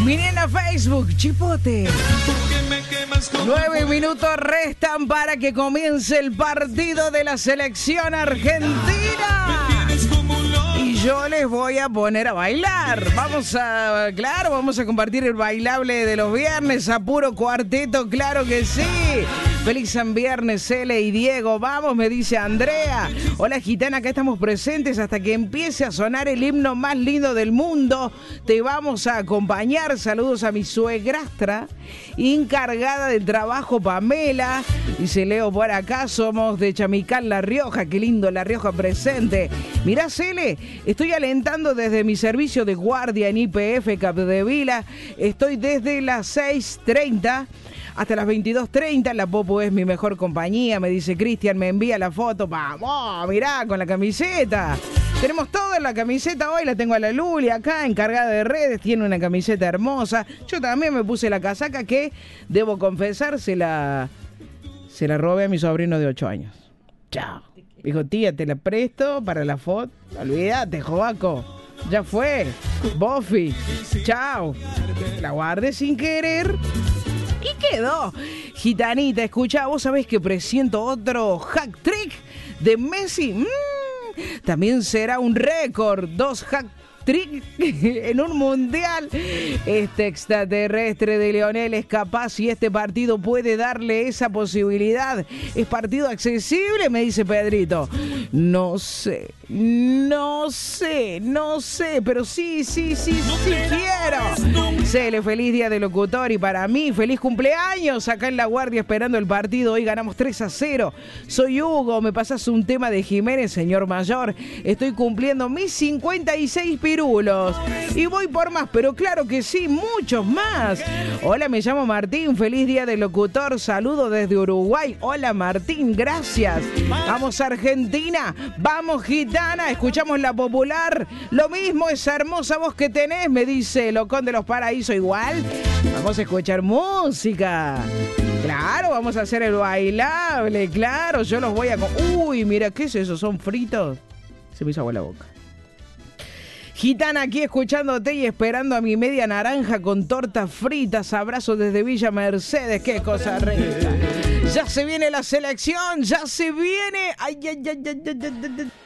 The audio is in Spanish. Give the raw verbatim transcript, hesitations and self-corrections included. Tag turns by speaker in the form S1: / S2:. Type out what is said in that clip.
S1: Miren a Facebook, Chipote. Nueve minutos restan para que comience el partido de la selección argentina. Y yo les voy a poner a bailar. Vamos a, claro, vamos a compartir el bailable de los viernes a puro cuarteto, claro que sí. Feliz San Viernes, Cele y Diego. Vamos, me dice Andrea. Hola, gitana, acá estamos presentes hasta que empiece a sonar el himno más lindo del mundo. Te vamos a acompañar. Saludos a mi suegrastra, encargada del trabajo, Pamela. Dice Leo por acá, somos de Chamicán, La Rioja. Qué lindo, La Rioja presente. Mirá, Cele, estoy alentando desde mi servicio de guardia en I P F Capdevila. Estoy desde las seis treinta hasta las veintidós treinta, la Popo es mi mejor compañía, me dice Cristian, me envía la foto, vamos, mirá, con la camiseta. Tenemos todo en la camiseta hoy, la tengo a la Luli acá, encargada de redes, tiene una camiseta hermosa. Yo también me puse la casaca que, debo confesar, se la, se la robé a mi sobrino de ocho años. Chao. Dijo, tía, te la presto para la foto. Olvídate, Jovaco. Ya fue. Bofi. Chao. La guardé sin querer. Y quedó. Gitanita, escucha, vos sabés que presiento otro hack trick de Messi. Mm, también será un récord. Dos hack trick en un mundial. Este extraterrestre de Lionel es capaz y este partido puede darle esa posibilidad. ¿Es partido accesible? Me dice Pedrito. No sé, no sé, no sé, pero sí, sí, sí, sí quiero. Cele, feliz día de locutor y para mí, feliz cumpleaños acá en La Guardia esperando el partido. Hoy ganamos tres a cero. Soy Hugo, me pasas un tema de Jiménez, señor mayor. Estoy cumpliendo mis cincuenta y seis pirulos y voy por más, pero claro que sí, muchos más. Hola, me llamo Martín, feliz día de locutor, saludo desde Uruguay. Hola Martín, gracias. Vamos Argentina, vamos gitana, escuchamos la popular. Lo mismo, esa hermosa voz que tenés, me dice Locón de los Paraísos. Igual, vamos a escuchar música. Claro, vamos a hacer el bailable, claro, yo los voy a... Uy, mira, ¿qué es eso? ¿Son fritos? Se me hizo agua la boca. Gitana, aquí escuchándote y esperando a mi media naranja con tortas fritas. Abrazo desde Villa Mercedes. Qué cosa rica. Ya se viene la selección, ya se viene. Ay, ay, ay, ay, ay, ay, ay.